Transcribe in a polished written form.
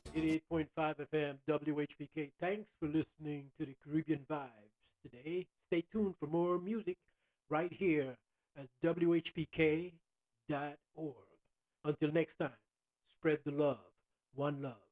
88.5 FM WHPK. Thanks for listening to the Caribbean Vibes today. Stay tuned for more music right here at WHPK.org. Until next time, spread the love. One love.